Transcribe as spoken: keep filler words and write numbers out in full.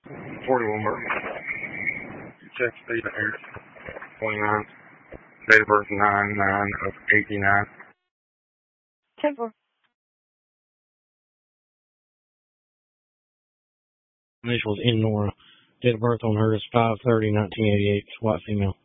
forty-one birth. Check Stephen Harris, twenty-nine. Date of birth nine nine of eighty-nine. ten four. Initials in Nora. Date of birth on her is five thirty nineteen eighty-eight. White female.